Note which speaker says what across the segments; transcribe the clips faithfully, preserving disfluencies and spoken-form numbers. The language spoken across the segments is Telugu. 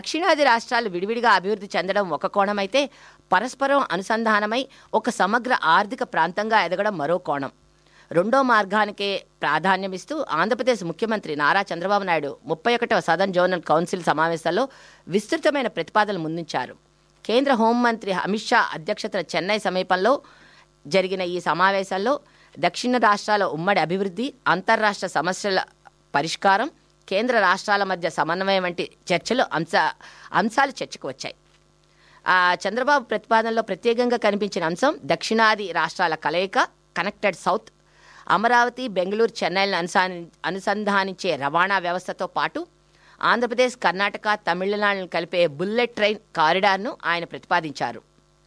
Speaker 1: దక్షిణాది రాష్ట్రాలు విడివిడిగా అభివృద్ధి చెందడం ఒక కోణమైతే పరస్పరం అనుసంధానమై ఒక సమగ్ర ఆర్థిక ప్రాంతంగా ఎదగడం మరో కోణం. రెండో మార్గానికే ప్రాధాన్యమిస్తూ ఆంధ్రప్రదేశ్ ముఖ్యమంత్రి నారా చంద్రబాబు నాయుడు ముప్పై ఒకటవ సదర్న్ జోనల్ కౌన్సిల్ సమావేశాల్లో విస్తృతమైన ప్రతిపాదనలు ముందుంచారు. కేంద్ర హోంమంత్రి అమిత్ షా అధ్యక్షతన చెన్నై సమీపంలో జరిగిన ఈ సమావేశాల్లో దక్షిణ రాష్ట్రాల ఉమ్మడి అభివృద్ధి, అంతర్రాష్ట్ర సమస్యల పరిష్కారం, కేంద్ర రాష్ట్రాల మధ్య సమన్వయం వంటి చర్చలు అంశ అంశాలు చర్చకు వచ్చాయి. ఆ చంద్రబాబు ప్రతిపాదనలో ప్రత్యేకంగా కనిపించిన అంశం దక్షిణాది రాష్ట్రాల కలయిక, కనెక్టెడ్ సౌత్, అమరావతి, బెంగళూరు, చెన్నైలను అనుసా అనుసంధానించే రవాణా వ్యవస్థతో పాటు ఆంధ్రప్రదేశ్, కర్ణాటక, తమిళనాడును కలిపే బుల్లెట్ ట్రైన్ కారిడార్ను ఆయన ప్రతిపాదించారు.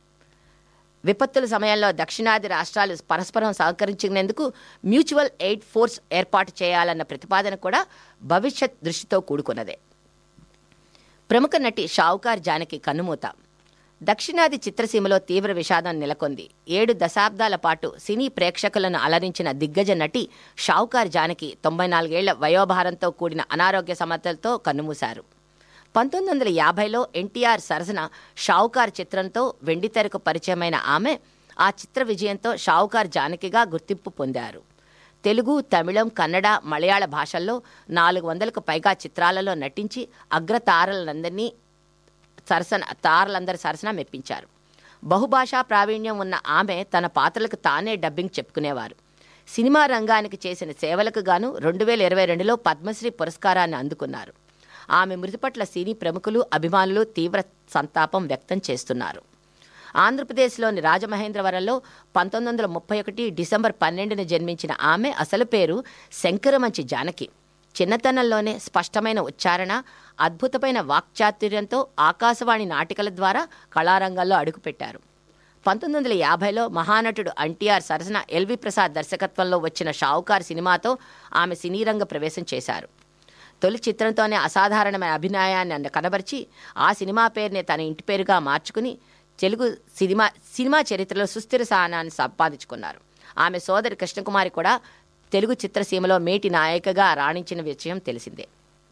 Speaker 1: విపత్తుల సమయంలో దక్షిణాది రాష్ట్రాలు పరస్పరం సహకరించేందుకు మ్యూచువల్ ఎయిడ్ ఫోర్స్ ఏర్పాటు చేయాలన్న ప్రతిపాదన కూడా భవిష్యత్ దృష్టితో కూడుకున్నదే. ప్రముఖ నటి షావుకార్ జానకి కన్నుమూత. దక్షిణాది చిత్రసీమలో తీవ్ర విషాదం నెలకొంది. ఏడు దశాబ్దాల పాటు సినీ ప్రేక్షకులను అలరించిన దిగ్గజ నటి షావుకార్ జానకి తొంభై నాలుగేళ్ల వయోభారంతో కూడిన అనారోగ్య సమస్యలతో కన్నుమూశారు. పంతొమ్మిది వందల యాభైలో ఎన్టీఆర్ సరసన షావుకార్ చిత్రంతో వెండితెరకు పరిచయమైన ఆమె ఆ చిత్ర విజయంతో షావుకార్ జానకిగా గుర్తింపు పొందారు. తెలుగు, తమిళం, కన్నడ, మలయాళ భాషల్లో నాలుగు వందలకు పైగా చిత్రాలలో నటించి అగ్రతారలందరినీ సరసన తారలందరి సరసన మెప్పించారు. బహుభాషా ప్రావీణ్యం ఉన్న ఆమె తన పాత్రలకు తానే డబ్బింగ్ చెప్పుకునేవారు. సినిమా రంగానికి చేసిన సేవలకు గాను రెండు వేల ఇరవై రెండులో పద్మశ్రీ పురస్కారాన్ని అందుకున్నారు. ఆమె మృతి పట్ల సినీ ప్రముఖులు, అభిమానులు తీవ్ర సంతాపం వ్యక్తం చేస్తున్నారు. ఆంధ్రప్రదేశ్లోని రాజమహేంద్రవరంలో పంతొమ్మిది వందల ముప్పై ఒకటి డిసెంబర్ పన్నెండున జన్మించిన ఆమె అసలు పేరు శంకరమంచి జానకి. చిన్నతనంలోనే స్పష్టమైన ఉచ్చారణ, అద్భుతమైన వాక్చాతుర్యంతో ఆకాశవాణి నాటికల ద్వారా కళారంగంలో అడుగుపెట్టారు. పంతొమ్మిది వందల యాభైలో మహానటుడు ఎన్టీఆర్ సరసన ఎల్వి ప్రసాద్ దర్శకత్వంలో వచ్చిన షావుకార్ సినిమాతో ఆమె సినీరంగ ప్రవేశం చేశారు. తొలి చిత్రంతోనే అసాధారణమైన అభినయాన్ని కనబరిచి ఆ సినిమా పేరుని తన ఇంటి పేరుగా మార్చుకుని తెలుగు సినిమా సినిమా చరిత్రలో సుస్థిర స్థానాన్ని సంపాదించుకున్నారు. ఆమె సోదరి కృష్ణకుమారి కూడా తెలుగు చిత్రసీమలో మేటి నాయకగా రాణించిన విషయం తెలిసిందే.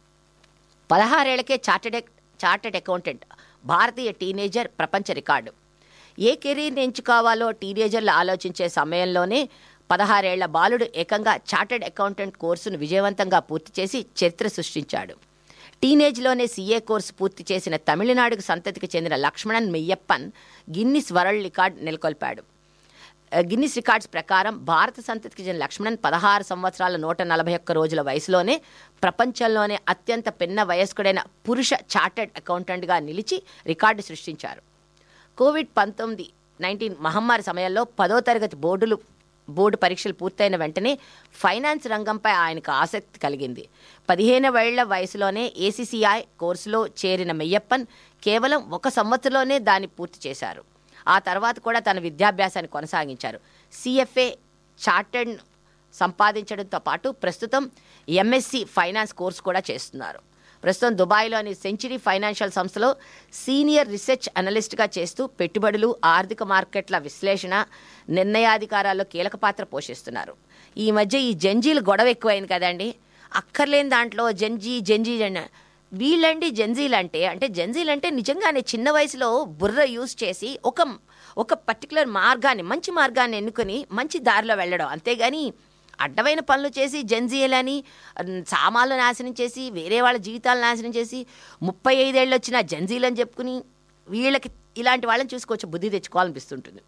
Speaker 1: పదహారేళ్లకే చార్టెడ్ చార్టెడ్ అకౌంటెంట్, భారతీయ టీనేజర్, ప్రపంచ రికార్డు. ఏ కెరీర్ని ఎంచుకోవాలో టీనేజర్లు ఆలోచించే సమయంలోనే పదహారేళ్ల బాలుడు ఏకంగా చార్టెడ్ అకౌంటెంట్ కోర్సును విజయవంతంగా పూర్తి చేసి చరిత్ర సృష్టించాడు. టీనేజ్లోనే సీఏ కోర్సు పూర్తి చేసిన తమిళనాడుకు సంతతికి చెందిన Lakshmanan Meiyappan Guinness world record నెలకొల్పాడు. Guinness records ప్రకారం భారత సంతతికి చెందిన లక్ష్మణన్ పదహారు సంవత్సరాల నూట నలభై ఒక్క రోజుల వయసులోనే ప్రపంచంలోనే అత్యంత పిన్న వయస్కుడైన పురుష చార్టెడ్ అకౌంటెంట్గా నిలిచి రికార్డు సృష్టించారు. కోవిడ్ పంతొమ్మిది నైన్టీన్ మహమ్మారి సమయంలో పదో తరగతి బోర్డులు బోర్డు పరీక్షలు పూర్తయిన వెంటనే ఫైనాన్స్ రంగంపై ఆయనకు ఆసక్తి కలిగింది. పదిహేనేళ్ల వయసులోనే ఏసీసీఐ కోర్సులో చేరిన మెయ్యప్పన్ కేవలం ఒక సంవత్సరంలోనే దాన్ని పూర్తి చేశారు. ఆ తర్వాత కూడా తన విద్యాభ్యాసాన్ని కొనసాగించారు. సిఎఫ్ఏ చార్టెడ్ సంపాదించడంతో పాటు ప్రస్తుతం ఎంఎస్సి ఫైనాన్స్ కోర్సు కూడా చేస్తున్నారు. ప్రస్తుతం దుబాయ్లోని సెంచరీ ఫైనాన్షియల్ సంస్థలో సీనియర్ రీసెర్చ్ అనలిస్ట్గా చేస్తూ పెట్టుబడులు, ఆర్థిక మార్కెట్ల విశ్లేషణ, నిర్ణయాధికారాల్లో కీలక పాత్ర పోషిస్తున్నారు. ఈ మధ్య ఈ జంజీలు గొడవ ఎక్కువైంది కదండి. అక్కర్లేని దాంట్లో జంజీ జంజీ జన్ వీళ్ళండి జంజీలు అంటే అంటే జంజీలు అంటే నిజంగానే చిన్న వయసులో బుర్ర యూజ్ చేసి ఒక ఒక పర్టికులర్ మార్గాన్ని, మంచి మార్గాన్ని ఎన్నుకొని మంచి దారిలో వెళ్ళడం, అంతేగాని అడ్డమైన పనులు చేసి జంజీలని సామాన్లు నాశనం చేసి వేరే వాళ్ళ జీవితాలు నాశనం చేసి ముప్పై ఐదేళ్ళు వచ్చిన జంజీలని చెప్పుకుని వీళ్ళకి ఇలాంటి వాళ్ళని చూసుకోవచ్చు బుద్ధి తెచ్చుకోవాలనిపిస్తుంటుంది.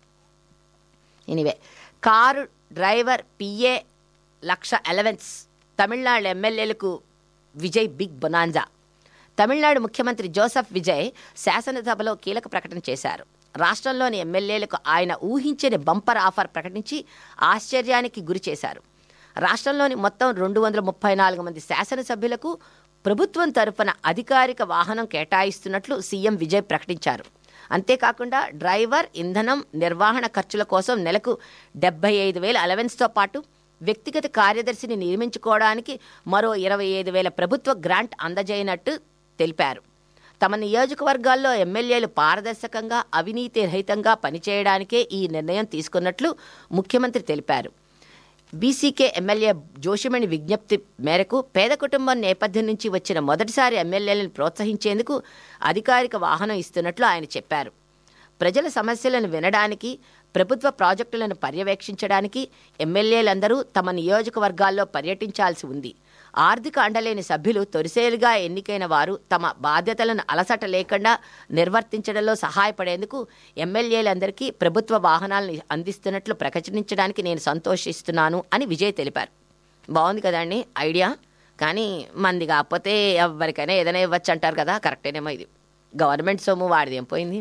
Speaker 1: ఎనీవే, కారు డ్రైవర్ పిఏ లక్ష అలవెన్స్, తమిళనాడు ఎమ్మెల్యేలకు విజయ్ బిగ్ బొనాంజా. తమిళనాడు ముఖ్యమంత్రి జోసెఫ్ విజయ్ శాసనసభలో కీలక ప్రకటన చేశారు. రాష్ట్రంలోని ఎమ్మెల్యేలకు ఆయన ఊహించని బంపర్ ఆఫర్ ప్రకటించి ఆశ్చర్యానికి గురి చేశారు. రాష్ట్రంలోని మొత్తం రెండు వందల ముప్పై నాలుగు మంది శాసనసభ్యులకు ప్రభుత్వం తరఫున అధికారిక వాహనం కేటాయిస్తున్నట్లు సీఎం విజయ్ ప్రకటించారు. అంతేకాకుండా డ్రైవర్, ఇంధనం, నిర్వహణ ఖర్చుల కోసం నెలకు డెబ్బై ఐదు వేల అలవెన్స్తో పాటు వ్యక్తిగత కార్యదర్శిని నియమించుకోవడానికి మరో ఇరవై ఐదు వేల ప్రభుత్వ గ్రాంట్ అందజేయనట్టు తెలిపారు. తమ నియోజకవర్గాల్లో ఎమ్మెల్యేలు పారదర్శకంగా, అవినీతి రహితంగా పనిచేయడానికే ఈ నిర్ణయం తీసుకున్నట్లు ముఖ్యమంత్రి తెలిపారు. బీసీకే ఎమ్మెల్యే జోషిమణి విజ్ఞప్తి మేరకు పేద కుటుంబం నేపథ్యం నుంచి వచ్చిన మొదటిసారి ఎమ్మెల్యేలను ప్రోత్సహించేందుకు అధికారిక వాహనం ఇస్తున్నట్లు ఆయన చెప్పారు. ప్రజల సమస్యలను వినడానికి, ప్రభుత్వ ప్రాజెక్టులను పర్యవేక్షించడానికి ఎమ్మెల్యేలందరూ తమ నియోజకవర్గాల్లో పర్యటించాల్సి ఉంది. ఆర్థిక అండలేని సభ్యులు తొలిసేలుగా ఎన్నికైన వారు తమ బాధ్యతలను అలసట లేకుండా నిర్వర్తించడంలో సహాయపడేందుకు ఎమ్మెల్యేలందరికీ ప్రభుత్వ వాహనాలను అందిస్తున్నట్లు ప్రకటించడానికి నేను సంతోషిస్తున్నాను అని విజయ్ తెలిపారు. బాగుంది కదండి ఐడియా. కానీ మంది కాకపోతే ఎవరికైనా ఏదైనా ఇవ్వచ్చు అంటారు కదా, కరెక్టేనేమో. ఇది గవర్నమెంట్ సొమ్ము, వాడిది ఏం పోయింది.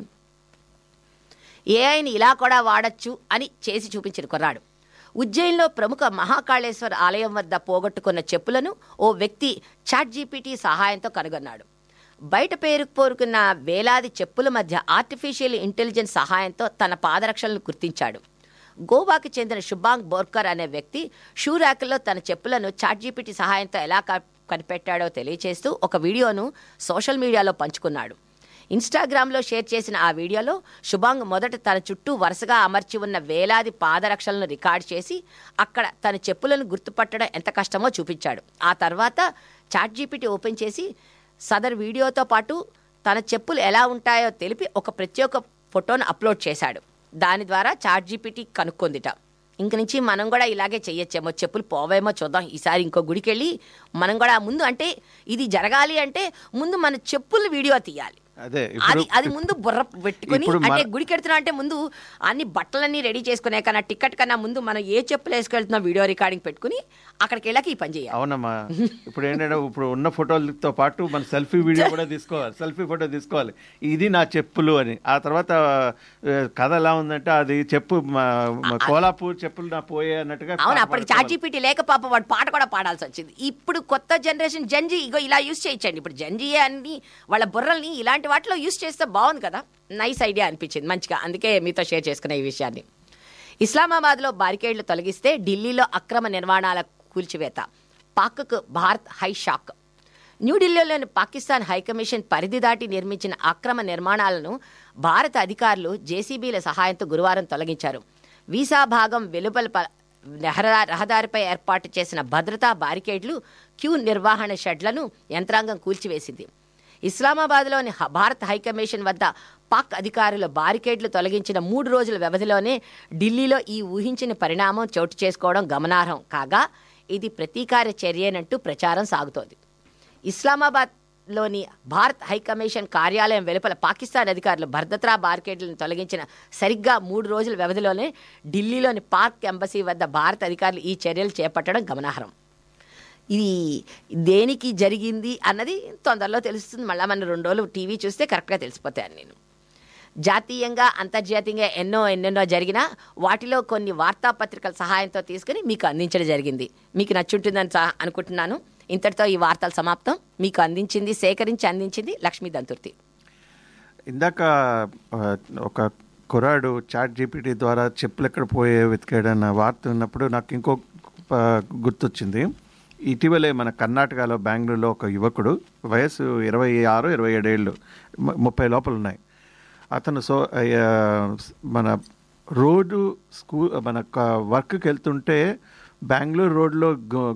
Speaker 1: ఏఐని ఇలా కూడా వాడచ్చు అని చేసి చూపించిన కుర్రాడు. ఉజ్జయిన్లో ప్రముఖ మహాకాళేశ్వర ఆలయం వద్ద పోగొట్టుకున్న చెప్పులను ఓ వ్యక్తి చాట్ జీపీటీ సహాయంతో కనుగొన్నాడు. బయట పేరుకుపోరుకున్న వేలాది చెప్పుల మధ్య ఆర్టిఫిషియల్ ఇంటెలిజెన్స్ సహాయంతో తన పాదరక్షలను గుర్తించాడు. గోవాకి చెందిన శుభాంగ్ బోర్కర్ అనే వ్యక్తి షూ ర్యాకుల్లో తన చెప్పులను చాట్ జీపీటీ సహాయంతో ఎలా కనిపెట్టాడో తెలియచేస్తూ ఒక వీడియోను సోషల్ మీడియాలో పంచుకున్నాడు. ఇన్స్టాగ్రామ్లో షేర్ చేసిన ఆ వీడియోలో శుభాంగ్ మొదట తన చుట్టూ వరుసగా అమర్చి ఉన్న వేలాది పాదరక్షలను రికార్డ్ చేసి అక్కడ తన చెప్పులను గుర్తుపట్టడం ఎంత కష్టమో చూపించాడు. ఆ తర్వాత చాట్ జీపీటీ ఓపెన్ చేసి సదర్ వీడియోతో పాటు తన చెప్పులు ఎలా ఉంటాయో తెలిపి ఒక ప్రత్యేక ఫోటోను అప్లోడ్ చేశాడు. దాని ద్వారా చాట్ జీపీటీ కనుక్కొందిట. ఇంక నుంచి మనం కూడా ఇలాగే చెయ్యొచ్చేమో, చెప్పులు పోవేమో చూద్దాం. ఈసారి ఇంకో గుడికి వెళ్ళి మనం కూడా ముందు, అంటే ఇది జరగాలి అంటే ముందు మన చెప్పులు వీడియో తీయాలి.
Speaker 2: అదే
Speaker 1: అది అది ముందు బుర్ర పెట్టుకుని, అంటే గుడికి వెళ్తున్నా అంటే ముందు అన్ని బట్టలన్నీ రెడీ చేసుకునే కన్నా టికెట్ కన్నా ముందు మనం ఏ చెప్పులు వేసుకెళ్తున్నా వీడియో రికార్డింగ్ పెట్టుకుని అక్కడికి వెళ్ళాక ఈ పని చేయాలి.
Speaker 2: అవునమ్మా. ఇప్పుడు ఏంటంటే ఇప్పుడు ఉన్న ఫోటోలతో పాటు మన సెల్ఫీ వీడియో కూడా తీసుకోవాలి, సెల్ఫీ ఫోటో తీసుకోవాలి, ఇది నా చెప్పులు అని. ఆ తర్వాత కథ ఎలా ఉందంటే అది చెప్పు కోలాపూర్ చెప్పులు నా పోయే అన్నట్టుగా.
Speaker 1: అవును, అప్పటికి చాట్ జీపీటీ లేక పాప వాడు పాట కూడా పాడాల్సి వచ్చింది. ఇప్పుడు కొత్త జనరేషన్ జంజీ ఇగో ఇలా యూజ్ చేయించండి. ఇప్పుడు జంజీయే అన్ని వాళ్ళ బుర్రల్ని ఇలాంటి వాటిలో యూజ్ చేస్తే బాగుంది కదా. నైస్ ఐడియా అనిపించింది మంచిగా, అందుకే మీతో షేర్ చేసుకునే ఈ విషయాన్ని. ఇస్లామాబాద్లో బారికేడ్లు తొలగిస్తే ఢిల్లీలో అక్రమ నిర్మాణాల కూల్చివేత, పాక్కు భారత్ హై షాక్. న్యూఢిల్లీలోని పాకిస్తాన్ హైకమిషన్ పరిధి దాటి నిర్మించిన అక్రమ నిర్మాణాలను భారత అధికారులు జేసీబీల సహాయంతో గురువారం తొలగించారు. వీసా భాగం వెలుపల రహదారిపై ఏర్పాటు చేసిన భద్రతా బారికేడ్లు, క్యూ నిర్వహణ షెడ్లను యంత్రాంగం కూల్చివేసింది. ఇస్లామాబాద్లోని భారత్ హైకమిషన్ వద్ద పాక్ అధికారులు బారికేడ్లు తొలగించిన మూడు రోజుల వ్యవధిలోనే ఢిల్లీలో ఈ ఊహించిన పరిణామం చోటు చేసుకోవడం గమనార్హం కాగా, ఇది ప్రతీకార చర్యేనంటూ ప్రచారం సాగుతోంది. ఇస్లామాబాద్లోని భారత్ హైకమిషన్ కార్యాలయం వెలుపల పాకిస్తాన్ అధికారులు భద్రతా బారికేడ్లను తొలగించిన సరిగ్గా మూడు రోజుల వ్యవధిలోనే ఢిల్లీలోని పాక్ ఎంబసీ వద్ద భారత అధికారులు ఈ చర్యలు చేపట్టడం గమనార్హం. ఇది దేనికి జరిగింది అన్నది తొందరలో తెలుస్తుంది. మళ్ళీ మన రెండు రోజులు టీవీ చూస్తే కరెక్ట్గా తెలిసిపోతాను నేను. జాతీయంగా అంతర్జాతీయంగా ఎన్నో ఎన్నెన్నో జరిగినా వాటిలో కొన్ని వార్తాపత్రికల సహాయంతో తీసుకుని మీకు అందించడం జరిగింది. మీకు నచ్చుంటుందని అనుకుంటున్నాను. ఇంతటితో ఈ వార్తలు సమాప్తం. మీకు అందించింది, సేకరించి అందించింది లక్ష్మీ దంతుర్తి.
Speaker 2: ఇందాక ఒక కుర్రాడు చాట్ జీపీటీ ద్వారా చెప్పులు ఎక్కడ పోయే వెతికాడన్న వార్త ఉన్నప్పుడు నాకు ఇంకో గుర్తొచ్చింది. ఇటీవలే మన కర్ణాటకలో బెంగళూరులో ఒక యువకుడు, వయసు ఇరవై ఆరు ఇరవై ఏడేళ్ళు, ముప్పై లోపల ఉన్నాయి. అతను సో మన రోడ్డు స్కూల్ మన వర్క్కి వెళ్తుంటే బెంగళూరు రోడ్లో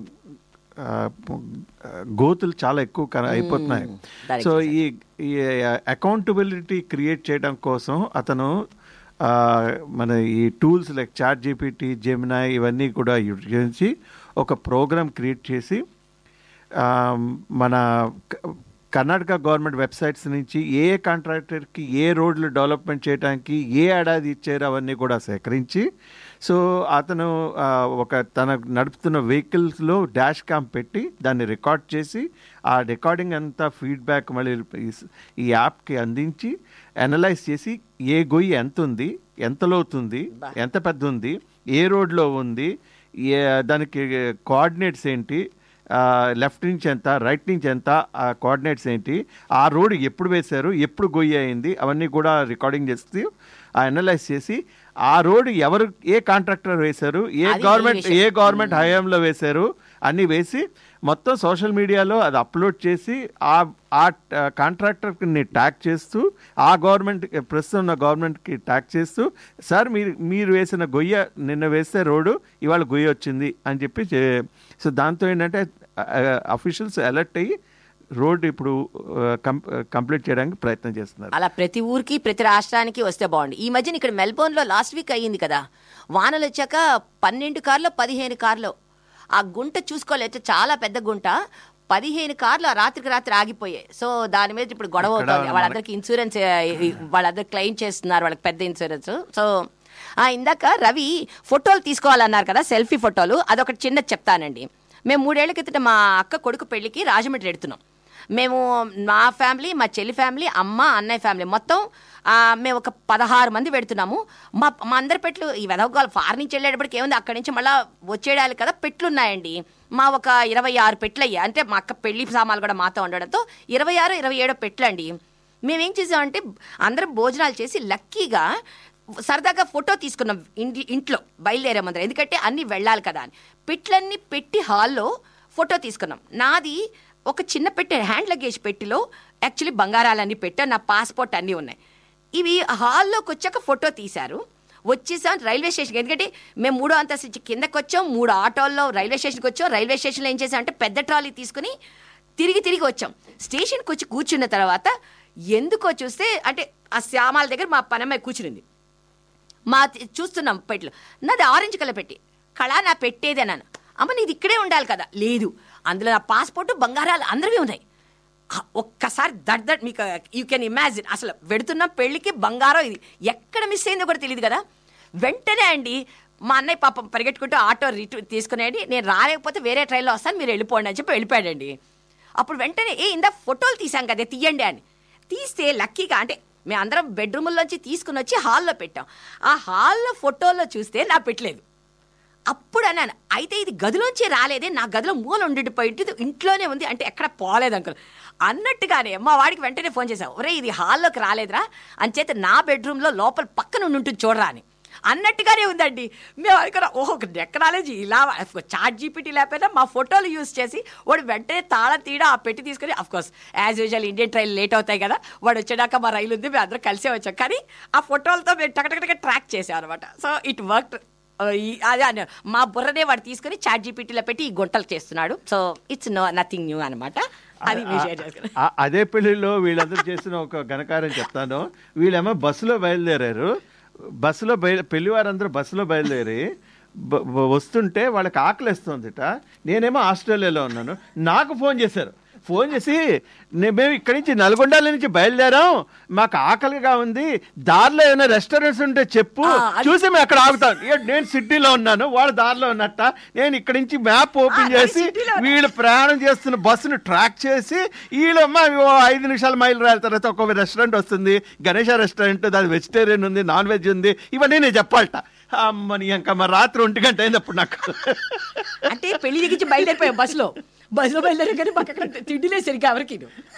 Speaker 2: గోతులు చాలా ఎక్కువ అయిపోతున్నాయి. సో ఈ ఈ అకౌంటబిలిటీ క్రియేట్ చేయడం కోసం అతను మన ఈ tools like chat GPT, Gemini ఇవన్నీ కూడా యూజ్ చేసి ఒక ప్రోగ్రామ్ క్రియేట్ చేసి మన కర్ణాటక గవర్నమెంట్ వెబ్సైట్స్ నుంచి ఏ కాంట్రాక్టర్కి ఏ రోడ్లు డెవలప్మెంట్ చేయడానికి ఏ ఏడాది ఇచ్చారో అవన్నీ కూడా సేకరించి, సో అతను ఒక తన నడుపుతున్న వెహికల్స్లో డాష్ క్యామ్ పెట్టి దాన్ని రికార్డ్ చేసి ఆ రికార్డింగ్ అంతా ఫీడ్బ్యాక్ మళ్ళీ ఈ యాప్కి అందించి అనలైజ్ చేసి ఏ గొయ్యి ఎంత ఉంది, ఎంత లోతుంది, ఎంత పెద్ద ఉంది, ఏ రోడ్లో ఉంది, ఏ దానికి కోఆర్డినేట్స్ ఏంటి, లెఫ్ట్ నుంచి ఎంత, రైట్ నుంచి ఎంత, ఆ కోఆర్డినేట్స్ ఏంటి, ఆ రోడ్ ఎప్పుడు వేశారు, ఎప్పుడు గొయ్యి అయింది, అవన్నీ కూడా రికార్డింగ్ చేసి ఆ అనలైజ్ చేసి ఆ రోడ్ ఎవరు ఏ కాంట్రాక్టర్ వేశారు, ఏ గవర్నమెంట్ ఏ గవర్నమెంట్ హయాంలో వేశారు అన్నీ వేసి మొత్తం సోషల్ మీడియాలో అది అప్లోడ్ చేసి ఆ ఆ కాంట్రాక్టర్ని ట్యాక్ చేస్తూ ఆ గవర్నమెంట్ ప్రస్తుతం ఉన్న గవర్నమెంట్కి ట్యాక్ చేస్తూ సార్ మీరు మీరు వేసిన గొయ్య నిన్న వేస్తే రోడ్డు ఇవాళ గొయ్య వచ్చింది అని చెప్పి సో దాంతో ఏంటంటే అఫీషియల్స్ అలర్ట్ అయ్యి రోడ్డు ఇప్పుడు కంప్లీట్ చేయడానికి ప్రయత్నం చేస్తున్నారు.
Speaker 1: అలా ప్రతి ఊరికి ప్రతి రాష్ట్రానికి వస్తే బాగుంది. ఈ మధ్యన ఇక్కడ మెల్బోర్న్లో లాస్ట్ వీక్ అయ్యింది కదా, వానలు వచ్చాక పన్నెండు కార్లో పదిహేను కార్లో ఆ గుంట చూసుకోలేదు, చాలా పెద్ద గుంట, పదిహేను కార్లు రాత్రికి రాత్రి ఆగిపోయాయి. సో దాని మీద ఇప్పుడు గొడవ అవుతుంది. వాళ్ళందరికి ఇన్సూరెన్స్ వాళ్ళందరూ క్లెయిమ్ చేస్తున్నారు, వాళ్ళకి పెద్ద ఇన్సూరెన్స్. సో ఇందాక రవి ఫోటోలు తీసుకోవాలన్నారు కదా, సెల్ఫీ ఫోటోలు, అదొకటి చిన్నది చెప్తానండి. మేము మూడేళ్ల క్రితం మా అక్క కొడుకు పెళ్లికి రాజమండ్రి వెడుతున్నాం. మేము మా ఫ్యామిలీ, మా చెల్లి ఫ్యామిలీ, అమ్మ అన్నయ్య ఫ్యామిలీ మొత్తం మేము ఒక పదహారు మంది పెడుతున్నాము. మా మా అందరి పెట్లు ఈ వెదవగాలు ఫార్ నుంచి వెళ్ళేటప్పటికి ఏముంది, అక్కడి నుంచి మళ్ళీ వచ్చేయాలి కదా, పెట్లు ఉన్నాయండి. మా ఒక ఇరవై ఆరు పెట్లు అయ్యాయి. అంటే మా అక్క పెళ్లి సామాన్లు కూడా మాతో ఉండడంతో ఇరవై ఆరు ఇరవై ఏడో పెట్లు అండి. మేమేం చేసామంటే అందరం భోజనాలు చేసి లక్కీగా సరదాగా ఫోటో తీసుకున్నాం ఇంటి ఇంట్లో బయలుదేరే ముందర, ఎందుకంటే అన్నీ వెళ్ళాలి కదా అని. పెట్లన్నీ పెట్టి హాల్లో ఫోటో తీసుకున్నాం. నాది ఒక చిన్న పెట్టె, హ్యాండ్ లగేజ్ పెట్టిలో యాక్చువల్లీ బంగారాలన్నీ పెట్టా, నా పాస్పోర్ట్ అన్నీ ఉన్నాయి. ఇవి హాల్లోకి వచ్చాక ఫోటో తీశారు. వచ్చేసాం రైల్వే స్టేషన్కి, ఎందుకంటే మేము మూడో అంతస్తు కిందకి వచ్చాం, మూడు ఆటోల్లో రైల్వే స్టేషన్కి వచ్చాం. రైల్వే స్టేషన్లో ఏం చేసాం అంటే పెద్ద ట్రాలీ తీసుకుని తిరిగి తిరిగి వచ్చాం. స్టేషన్కి వచ్చి కూర్చున్న తర్వాత ఎందుకో చూస్తే అంటే ఆ శ్యామాల దగ్గర మా పనమ్మాయి కూర్చునింది. మా చూస్తున్నాం పెట్లు, నాది ఆరెంజ్ కలర్ పెట్టి, కళా నా పెట్టేది అన్నాను. అమ్మ నీది ఇక్కడే ఉండాలి కదా, లేదు అందులో నా పాస్పోర్టు బంగారాలు అందరివి ఉన్నాయి. ఒక్కసారి దట్ దట్ మీకు యూ కెన్ ఇమాజిన్, అసలు వెడుతున్న పెళ్ళికి బంగారం ఇది ఎక్కడ మిస్ అయిందో కూడా తెలియదు కదా. వెంటనే అండి మా అన్నయ్య పాపం పరిగెట్టుకుంటూ ఆటో రిటూ తీసుకునేయండి, నేను రాలేకపోతే వేరే ట్రైన్లో వస్తాను మీరు వెళ్ళిపోండి అని చెప్పి వెళ్ళిపోయాడండి. అప్పుడు వెంటనే ఏ ఇందా ఫోటోలు తీసాం కదా తీయండి అని తీస్తే లక్కీగా అంటే మేము అందరం బెడ్రూముల్లోంచి తీసుకుని వచ్చి హాల్లో పెట్టాం. ఆ హాల్లో ఫోటోల్లో చూస్తే నా పెట్టలేదు. అప్పుడు అన్నాను అయితే ఇది గదిలోంచి రాలేదే, నా గదిలో మూల ఉండిపోయింది, ఇంట్లోనే ఉంది అంటే ఎక్కడ పోలేదు అంకుల్ అన్నట్టుగానే మా వాడికి వెంటనే ఫోన్ చేశాను, ఒరే ఇది హాల్లోకి రాలేదురా అంచేత నా బెడ్రూమ్లో లోపల పక్కన ఉంటుంది చూడరా అని అన్నట్టుగానే ఉందండి. మేము అనుకున్నాం ఓహో టెక్నాలజీ ఇలా చాట్ జీపీటీ లేకపోయినా మా ఫోటోలు యూజ్ చేసి వాడు వెంటనే తాళం తీయడం ఆ పెట్టి తీసుకొని, of course as usual Indian train late అవుతాయి కదా, వాడు వచ్చేదాకా మా రైలు ఉంది, మేము అందరం కలిసే వచ్చాం. కానీ ఆ ఫోటోలతో మేము టకటకటగా ట్రాక్ చేసాం అనమాట. So it work. అదే అన్న మా బుర్రనే వాడు తీసుకుని చాట్ జీపీటీలో పెట్టి ఈ గుంటలు చేస్తున్నాడు. So it's no nothing new అనమాట. అది
Speaker 2: అదే పెళ్లిలో వీళ్ళందరూ చేసిన ఒక ఘనకార్యం చెప్తాను. వీళ్ళేమో బస్సులో బయలుదేరారు, బస్సులో బయలు పెళ్లి వారందరూ బస్సులో బయలుదేరి వస్తుంటే వాళ్ళకి ఆకలిస్తుందిట. నేనేమో ఆస్ట్రేలియాలో ఉన్నాను, నాకు ఫోన్ చేశారు. ఫోన్ చేసి మేము ఇక్కడి నుంచి నల్గొండల నుంచి బయలుదేరాం, మాకు ఆకలిగా ఉంది, దారిలో ఏమైనా రెస్టారెంట్స్ ఉంటే చెప్పు, చూసి మేము అక్కడ ఆగుతాం. నేను సిడ్నీలో ఉన్నాను, వాళ్ళు దారిలో ఉన్నట్ట. నేను ఇక్కడి నుంచి మ్యాప్ ఓపెన్ చేసి వీళ్ళు ప్రయాణం చేస్తున్న బస్సును ట్రాక్ చేసి వీళ్ళమ్మ ఐదు నిమిషాల మైలు రాయిన తర్వాత ఒక రెస్టారెంట్ వస్తుంది, గణేష రెస్టారెంట్, దాని వెజిటేరియన్ ఉంది, నాన్ వెజ్ ఉంది, ఇవన్నీ నేను చెప్పాలట. అమ్మని ఇంకా మరి రాత్రి ఒంటి గంట అయిందప్పుడు నాకు.
Speaker 1: అంటే పెళ్లి దిగించి బయలుదేరిపోయాం బస్సులో బస్సులో బయలుదేరి కానీ మాకు అక్కడ తిండిలే సరిగ్గా ఎవరికి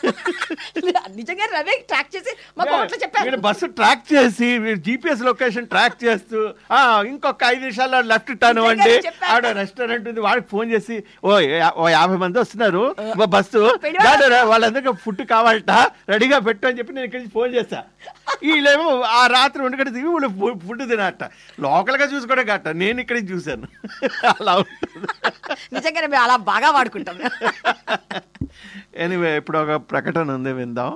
Speaker 1: నిజంగా రవే ట్రాక్ చేసి మాకు అట్లా చెప్పారు.
Speaker 2: బస్సు ట్రాక్ చేసి జీపీఎస్ లొకేషన్ ట్రాక్ చేస్తూ ఇంకొక ఐదు నిమిషాల్లో లెఫ్ట్ టర్న్ అవ్వండి, ఆడ రెస్టారెంట్ ఉంది, వాడికి ఫోన్ చేసి ఓ ఓ యాభై మంది వస్తున్నారు బస్సు, వాళ్ళందరికీ ఫుడ్ కావాలట రెడీగా పెట్టు అని చెప్పి నేను ఇక్కడి నుంచి ఫోన్ చేశా. వీళ్ళేమో ఆ రాత్రి వండుకటి దిగి వీళ్ళు ఫుడ్ తినట, లోకల్గా చూసుకోవడం గట్ట. నేను ఇక్కడికి చూశాను. అలా ఉంటుంది
Speaker 1: నిజంగానే మేము అలా బాగా వాడుకుంటాం.
Speaker 2: ఎనీవే ఇప్పుడు ఒక ప్రకటన ఉంది, విందాం.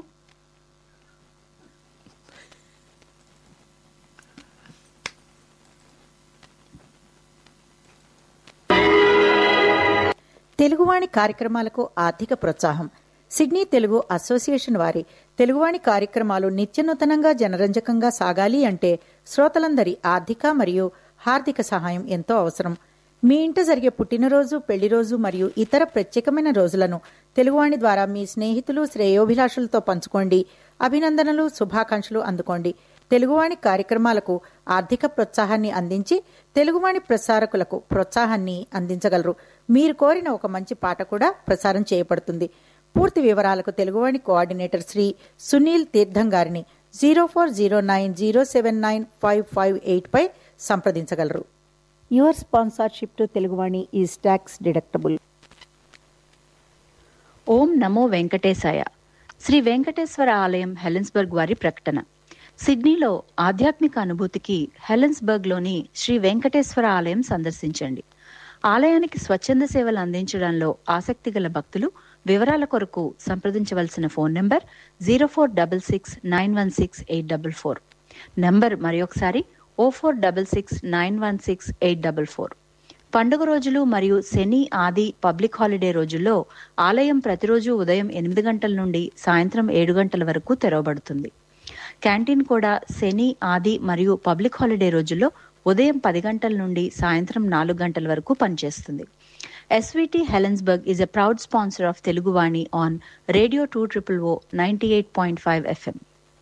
Speaker 3: తెలుగువాణి కార్యక్రమాలకు ఆర్థిక ప్రోత్సాహం. సిడ్నీ తెలుగు అసోసియేషన్ వారి తెలుగువాణి కార్యక్రమాలు నిత్యనూతనంగా జనరంజకంగా సాగాలి అంటే శ్రోతలందరి ఆర్థిక మరియు హార్దిక సహాయం ఎంతో అవసరం. మీ ఇంట జరిగే పుట్టినరోజు, పెళ్లిరోజు మరియు ఇతర ప్రత్యేకమైన రోజులను తెలుగువాణి ద్వారా మీ స్నేహితులు, శ్రేయోభిలాషులతో పంచుకోండి. అభినందనలు, శుభాకాంక్షలు అందుకోండి. తెలుగువాణి కార్యక్రమాలకు ఆర్థిక ప్రోత్సాహాన్ని అందించి తెలుగువాణి ప్రసారకులకు ప్రోత్సాహాన్ని అందించగలరు. మీరు కోరిన ఒక మంచి పాట కూడా ప్రసారం చేయబడుతుంది. పూర్తి వివరాలకు తెలుగువాణి కోఆర్డినేటర్ శ్రీ సునీల్ తీర్థం గారిని zero four zero nine zero seven nine five five eight pi సంప్రదించగలరు. Your sponsorship to Teluguvani is tax deductible.
Speaker 4: ఓం నమో వెంకటేశాయ. శ్రీ వెంకటేశ్వర ఆలయం హెలెన్స్బర్గ్ వారి ప్రకటన. సిడ్నీలో ఆధ్యాత్మిక అనుభూతికి హెలెన్స్బర్గ్లోని శ్రీ వెంకటేశ్వర ఆలయం సందర్శించండి. ఆలయానికి స్వచ్ఛంద సేవలు అందించడంలో ఆసక్తి గల భక్తులు వివరాల కొరకు సంప్రదించవలసిన phone number zero four double six nine one six eight double four. Number మరొకసారి ఓ four double six nine one six eight double four. పండుగ రోజులు మరియు శని, ఆది, పబ్లిక్ హాలిడే రోజుల్లో ఆలయం ప్రతిరోజు ఉదయం ఎనిమిది గంటల నుండి సాయంత్రం ఏడు గంటల వరకు తెరవబడుతుంది. క్యాంటీన్ కూడా శని, ఆది మరియు పబ్లిక్ హాలిడే రోజుల్లో ఉదయం పది గంటల నుండి సాయంత్రం నాలుగు గంటల వరకు పనిచేస్తుంది. SVT Helensburgh is a proud sponsor of Teluguvani on radio two triple oh ninety eight point five FM.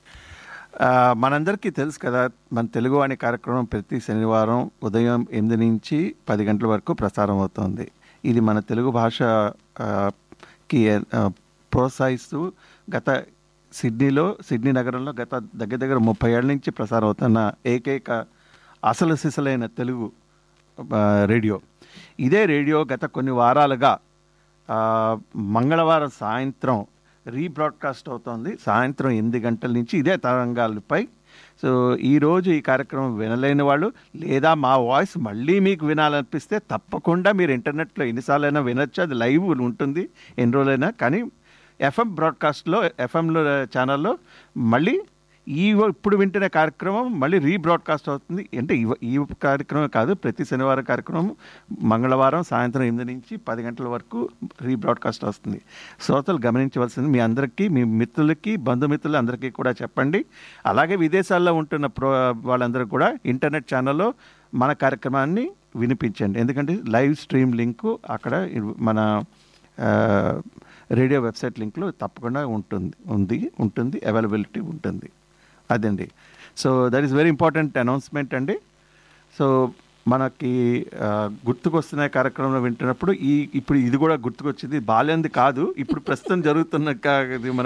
Speaker 2: మనందరికీ తెలుసు కదా, మన తెలుగువాణి కార్యక్రమం ప్రతి శనివారం ఉదయం ఎనిమిది నుంచి పది గంటల వరకు ప్రసారం అవుతుంది. ఇది మన తెలుగు భాషకి ప్రోత్సహిస్తూ గత సిడ్నీలో సిడ్నీ నగరంలో గత దగ్గర దగ్గర ముప్పై ఏళ్ళ నుంచి ప్రసారం అవుతున్న ఏకైక అసలు సిసలైన తెలుగు రేడియో. ఇదే రేడియో గత కొన్ని వారాలుగా మంగళవారం సాయంత్రం రీబ్రాడ్కాస్ట్ అవుతోంది, సాయంత్రం ఎనిమిది గంటల నుంచి ఇదే తరంగాలపై. సో ఈరోజు ఈ కార్యక్రమం వినలేని వాళ్ళు లేదా మా వాయిస్ మళ్ళీ మీకు వినాలనిపిస్తే తప్పకుండా మీరు ఇంటర్నెట్లో ఎన్నిసార్లైనా వినొచ్చు. అది లైవ్ ఉంటుంది ఎన్ని రోజులైనా. కానీ ఎఫ్ఎం బ్రాడ్కాస్ట్లో ఎఫ్ఎంలో ఛానల్లో మళ్ళీ ఈ ఇప్పుడు వింటున్న కార్యక్రమం మళ్ళీ రీబ్రాడ్కాస్ట్ అవుతుంది. అంటే ఈ కార్యక్రమం కాదు, ప్రతి శనివారం కార్యక్రమం మంగళవారం సాయంత్రం ఎనిమిది నుంచి పది గంటల వరకు రీబ్రాడ్కాస్ట్ వస్తుంది. శ్రోతలు గమనించవలసింది మీ అందరికీ, మీ మిత్రులకి, బంధుమిత్రులు అందరికీ కూడా చెప్పండి. అలాగే విదేశాల్లో ఉంటున్న ప్రో వాళ్ళందరూ కూడా ఇంటర్నెట్ ఛానల్లో మన కార్యక్రమాన్ని వినిపించండి. ఎందుకంటే లైవ్ స్ట్రీమ్ లింకు అక్కడ మన రేడియో వెబ్సైట్ లింక్లో తప్పకుండా ఉంటుంది ఉంది ఉంటుంది అవైలబిలిటీ ఉంటుంది. అదండి. So that is very important announcement అండి. సో మనకి గుర్తుకొస్తున్న కార్యక్రమంలో వింటున్నప్పుడు ఈ ఇప్పుడు ఇది కూడా గుర్తుకొచ్చింది. బాల్యంది కాదు, ఇప్పుడు ప్రస్తుతం జరుగుతున్న మన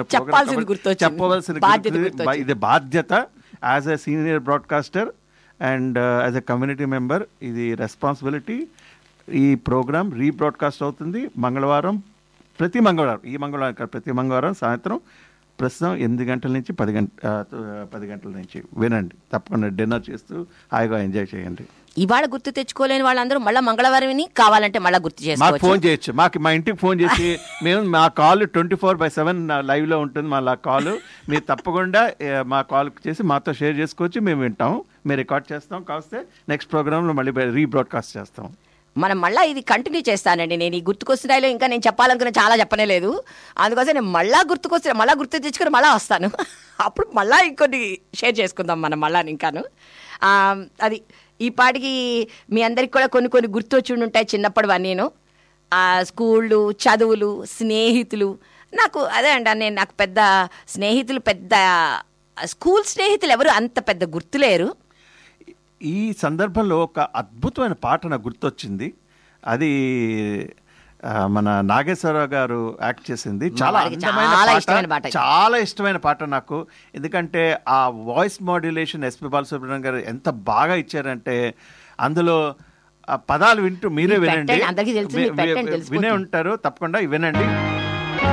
Speaker 2: చెప్పవలసిన ఇది బాధ్యత. As a senior broadcaster and as a community member ఇది రెస్పాన్సిబిలిటీ. ఈ ప్రోగ్రామ్ రీబ్రాడ్కాస్ట్ అవుతుంది మంగళవారం, ప్రతి మంగళవారం, ఈ మంగళవారం ప్రతి మంగళవారం సాయంత్రం ప్రస్తుతం ఎనిమిది గంటల నుంచి పది గంట పది గంటల నుంచి వినండి. తప్పకుండా డిన్నర్ చేస్తూ హాయిగా ఎంజాయ్ చేయండి.
Speaker 1: ఇవాళ గుర్తు తెచ్చుకోలేని వాళ్ళందరూ మళ్ళీ మంగళవారం విని కావాలంటే మళ్ళీ గుర్తు చేసి
Speaker 2: మాకు ఫోన్ చేయొచ్చు. మాకు మా ఇంటికి ఫోన్ చేసి మేము మా call twenty four by seven లైవ్లో ఉంటుంది మా కాల్. మీరు తప్పకుండా మా కాల్ చేసి మాతో షేర్ చేసుకోవచ్చు. మేము వింటాం, మేము రికార్డ్ చేస్తాం, కావస్తే నెక్స్ట్ ప్రోగ్రాంలో మళ్ళీ రీబ్రాడ్కాస్ట్ చేస్తాం.
Speaker 1: మనం మళ్ళీ ఇది కంటిన్యూ చేస్తానండి. నేను ఈ గుర్తుకొస్తున్నాయిలో ఇంకా నేను చెప్పాలనుకున్న చాలా చెప్పనే లేదు. అందుకోసం నేను మళ్ళీ గుర్తుకొస్తున్నా మళ్ళీ గుర్తు తెచ్చుకొని మళ్ళీ వస్తాను. అప్పుడు మళ్ళీ ఇంకొన్ని షేర్ చేసుకుందాం మనం మళ్ళీ ఇంకాను. అది ఈ పాటికి మీ అందరికి కూడా కొన్ని కొన్ని గుర్తొచ్చి ఉంటాయి చిన్నప్పుడు నేను. స్కూళ్ళు, చదువులు, స్నేహితులు. నాకు అదే అండి, నేను నాకు పెద్ద స్నేహితులు పెద్ద స్కూల్ స్నేహితులు ఎవరు అంత పెద్ద గుర్తులేరు.
Speaker 2: ఈ సందర్భంలో ఒక అద్భుతమైన పాట నాకు గుర్తొచ్చింది. అది మన నాగేశ్వరరావు గారు యాక్ట్ చేసింది. చాలా అందమైన పాట, చాలా ఇష్టమైన పాట నాకు. ఎందుకంటే ఆ వాయిస్ మాడ్యులేషన్ ఎస్పి బాలసుబ్రహ్మణ్యం గారు ఎంత బాగా ఇచ్చారంటే అందులో ఆ పదాలు వింటూ మీరే వినండి, వినే ఉంటారు తప్పకుండా వినండి.